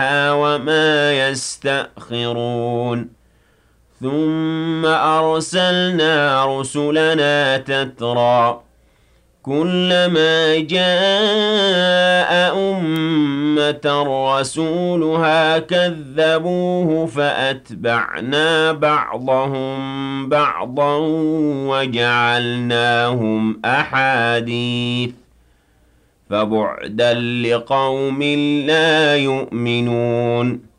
وما يستأخرون ثم أرسلنا رسلنا تترى كلما جاء أمة رسولها كذبوه فأتبعنا بعضهم بعضا وجعلناهم أحاديث فبعدا لقوم لا يؤمنون